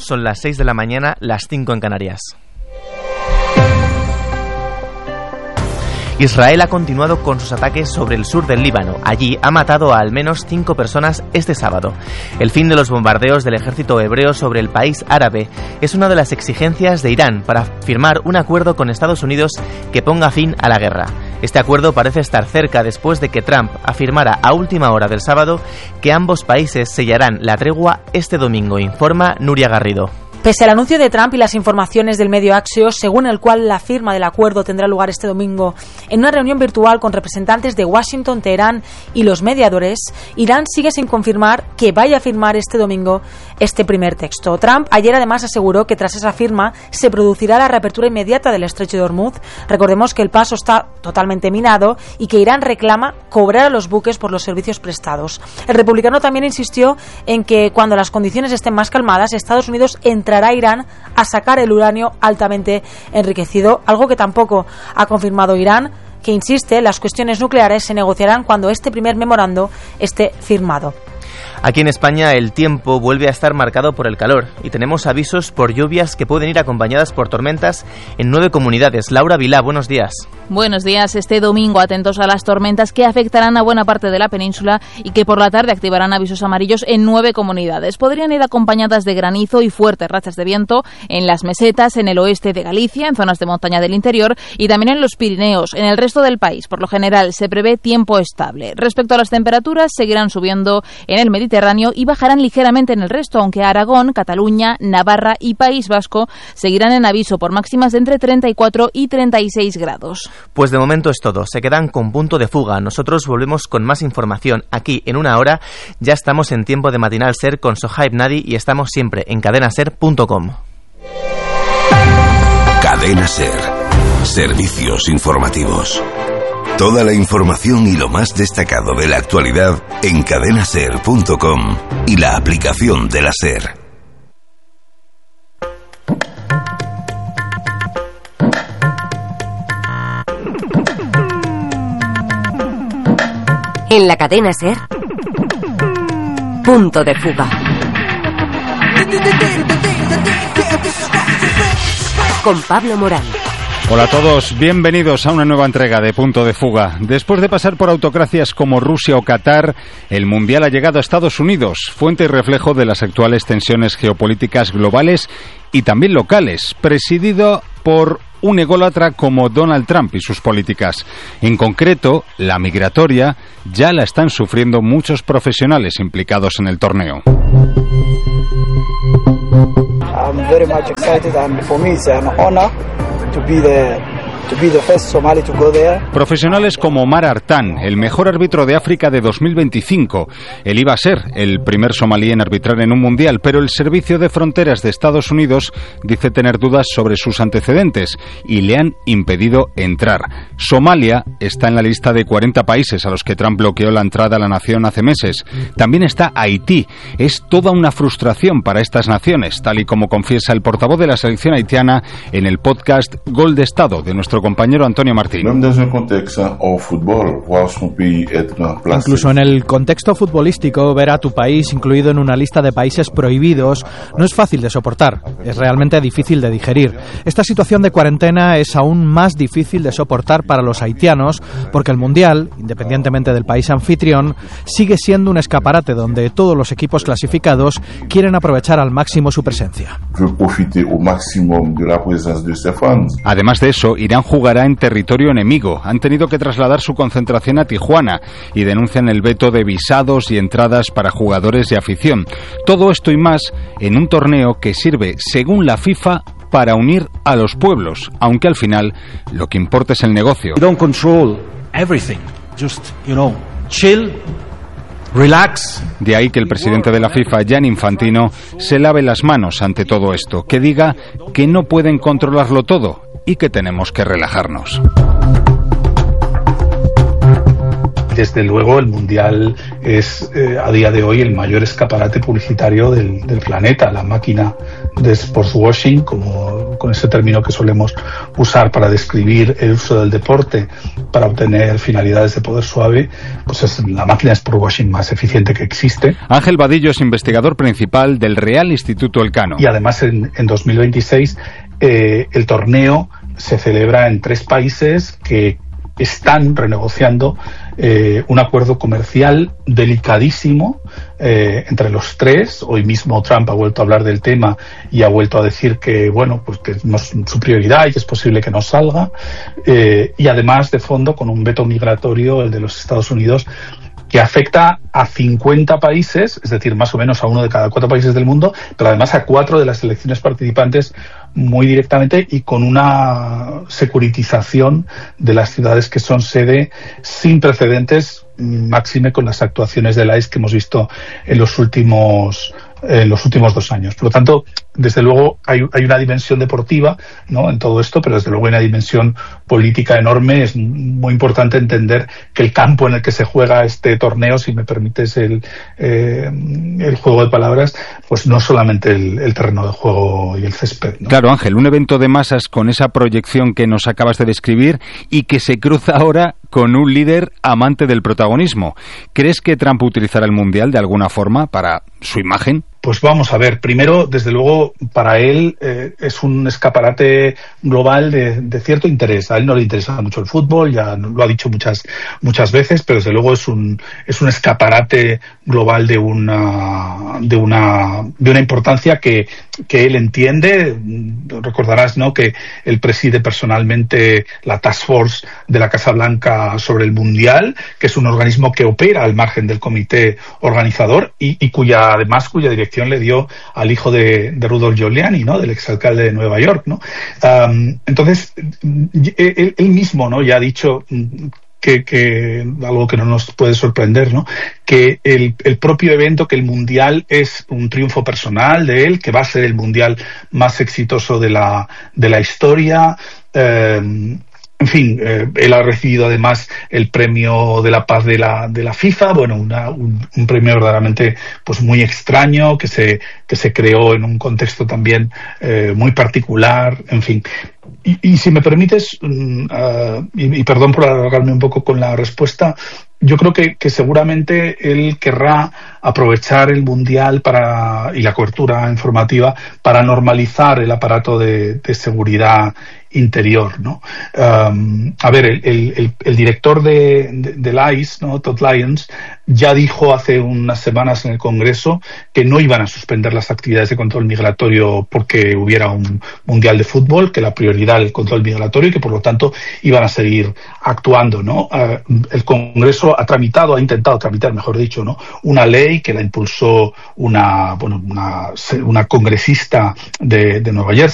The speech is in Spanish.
son las 6 de la mañana, las 5 en Canarias. Israel ha continuado con sus ataques sobre el sur del Líbano. Allí ha matado a al menos 5 personas este sábado. El fin de los bombardeos del ejército hebreo sobre el país árabe es una de las exigencias de Irán para firmar un acuerdo con Estados Unidos que ponga fin a la guerra. Este acuerdo parece estar cerca después de que Trump afirmara a última hora del sábado que ambos países sellarán la tregua este domingo, informa Nuria Garrido. Pese al anuncio de Trump y las informaciones del medio Axios, según el cual la firma del acuerdo tendrá lugar este domingo en una reunión virtual con representantes de Washington, Teherán y los mediadores, Irán sigue sin confirmar que vaya a firmar este domingo este primer texto. Trump ayer además aseguró que tras esa firma se producirá la reapertura inmediata del estrecho de Hormuz. Recordemos que el paso está totalmente minado y que Irán reclama cobrar a los buques por los servicios prestados. El republicano también insistió en que cuando las condiciones estén más calmadas, Estados Unidos entrará a Irán a sacar el uranio altamente enriquecido, algo que tampoco ha confirmado Irán, que insiste, las cuestiones nucleares se negociarán cuando este primer memorando esté firmado. Aquí en España el tiempo vuelve a estar marcado por el calor y tenemos avisos por lluvias que pueden ir acompañadas por tormentas en 9 comunidades. Laura Vilá, buenos días. Buenos días. Este domingo atentos a las tormentas que afectarán a buena parte de la península y que por la tarde activarán avisos amarillos en 9 comunidades. Podrían ir acompañadas de granizo y fuertes rachas de viento en las mesetas, en el oeste de Galicia, en zonas de montaña del interior y también en los Pirineos. En el resto del país, por lo general, se prevé tiempo estable. Respecto a las temperaturas, seguirán subiendo en el Mediterráneo y bajarán ligeramente en el resto, aunque Aragón, Cataluña, Navarra y País Vasco seguirán en aviso por máximas de entre 34 y 36 grados. Pues de momento es todo, se quedan con punto de fuga. Nosotros volvemos con más información aquí en una hora. Ya estamos en tiempo de Matinal Ser con Sohaib Nadi y estamos siempre en cadenaser.com. Cadena Ser. Servicios informativos. Toda la información y lo más destacado de la actualidad en cadenaser.com y la aplicación de la Ser. En la cadena Ser, punto de fuga. Con Pablo Morán. Hola a todos, bienvenidos a una nueva entrega de Punto de Fuga. Después de pasar por autocracias como Rusia o Qatar, el Mundial ha llegado a Estados Unidos, fuente y reflejo de las actuales tensiones geopolíticas globales y también locales, presidido por un ególatra como Donald Trump y sus políticas. En concreto, la migratoria ya la están sufriendo muchos profesionales implicados en el torneo. I'm very much excited and for me it's an honor to be the first Somali to go there. Profesionales como Omar Artan, el mejor árbitro de África de 2025. Él iba a ser el primer somalí en arbitrar en un mundial, pero el Servicio de Fronteras de Estados Unidos dice tener dudas sobre sus antecedentes y le han impedido entrar. Somalia está en la lista de 40 países a los que Trump bloqueó la entrada a la nación hace meses. También está Haití. Es toda una frustración para estas naciones, tal y como confiesa el portavoz de la selección haitiana en el podcast Gol de Estado de nuestro compañero Antonio Martín. Incluso en el contexto futbolístico, ver a tu país incluido en una lista de países prohibidos no es fácil de soportar, es realmente difícil de digerir. Esta situación de cuarentena es aún más difícil de soportar para los haitianos, porque el Mundial, independientemente del país anfitrión, sigue siendo un escaparate donde todos los equipos clasificados quieren aprovechar al máximo su presencia. Además de eso, Irán jugará en territorio enemigo. Han tenido que trasladar su concentración a Tijuana y denuncian el veto de visados y entradas para jugadores y afición. Todo esto y más en un torneo que sirve, según la FIFA, para unir a los pueblos, aunque al final lo que importa es el negocio. You don't control everything. Just, chill. Relax. De ahí que el presidente de la FIFA, Gianni Infantino, se lave las manos ante todo esto, que diga que no pueden controlarlo todo y que tenemos que relajarnos. desde luego el Mundial es a día de hoy el mayor escaparate publicitario del planeta. La máquina de sportswashing, como con ese término que solemos usar para describir el uso del deporte para obtener finalidades de poder suave, pues es la máquina de sportswashing más eficiente que existe. Ángel Vadillo es investigador principal del Real Instituto Elcano. Y además en 2026 el torneo se celebra en 3 países que están renegociando un acuerdo comercial delicadísimo entre los 3. Hoy mismo Trump ha vuelto a hablar del tema y ha vuelto a decir que bueno, pues que no es su prioridad y que es posible que no salga, y además de fondo con un veto migratorio, el de los Estados Unidos, que afecta a 50 países, es decir, más o menos a 1 de cada 4 países del mundo, pero además a 4 de las selecciones participantes muy directamente, y con una securitización de las ciudades que son sede sin precedentes, máxime con las actuaciones del ICE que hemos visto en los últimos 2 años. Por lo tanto, desde luego hay una dimensión deportiva, ¿no?, en todo esto, pero desde luego hay una dimensión política enorme. Es muy importante entender que el campo en el que se juega este torneo, si me permites el juego de palabras, pues no solamente el terreno de juego y el césped, ¿no? Claro, Ángel, un evento de masas con esa proyección que nos acabas de describir y que se cruza ahora con un líder amante del protagonismo. ¿Crees que Trump utilizará el Mundial de alguna forma para su imagen? Pues vamos a ver, primero, desde luego, para él es un escaparate global de cierto interés. A él no le interesa mucho el fútbol, ya lo ha dicho muchas veces, pero desde luego es un escaparate global de una importancia que él entiende. Recordarás, ¿no?, que él preside personalmente la Task Force de la Casa Blanca sobre el Mundial, que es un organismo que opera al margen del comité organizador y cuya dirección le dio al hijo de Rudolph Giuliani, ¿no?, del exalcalde de Nueva York, ¿no? Entonces, él mismo, ¿no?, ya ha dicho que algo que no nos puede sorprender, ¿no?, que el propio evento, que el Mundial es un triunfo personal de él, que va a ser el Mundial más exitoso de la historia. En fin, él ha recibido además el premio de la paz de la FIFA, bueno, un premio verdaderamente pues muy extraño, que se creó en un contexto también muy particular, en fin. Y si me permites, y perdón por alargarme un poco con la respuesta, yo creo que seguramente él querrá aprovechar el Mundial y la cobertura informativa para normalizar el aparato de seguridad interior, ¿no? A ver, el director del ICE, ¿no?, Todd Lyons, ya dijo hace unas semanas en el Congreso que no iban a suspender las actividades de control migratorio porque hubiera un Mundial de fútbol, que la prioridad era el control migratorio y que por lo tanto iban a seguir actuando, ¿no? El Congreso ha intentado tramitar, mejor dicho, ¿no?, una ley que la impulsó una congresista de Nueva